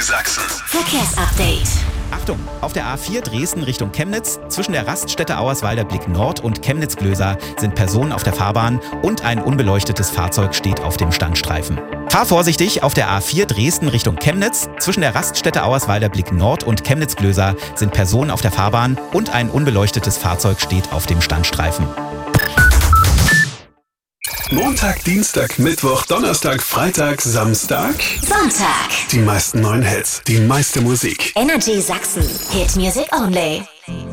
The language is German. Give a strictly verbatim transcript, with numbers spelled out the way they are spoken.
Sachsen. Verkehrsupdate. Achtung, auf der A vier Dresden Richtung Chemnitz, zwischen der Raststätte Auerswalder Blick Nord und Chemnitz-Glöser sind Personen auf der Fahrbahn und ein unbeleuchtetes Fahrzeug steht auf dem Standstreifen. Fahr vorsichtig auf der A vier Dresden Richtung Chemnitz, zwischen der Raststätte Auerswalder Blick Nord und Chemnitz-Glöser sind Personen auf der Fahrbahn und ein unbeleuchtetes Fahrzeug steht auf dem Standstreifen. Montag, Dienstag, Mittwoch, Donnerstag, Freitag, Samstag. Sonntag. Die meisten neuen Hits, die meiste Musik. Energy Sachsen. Hit Music Only.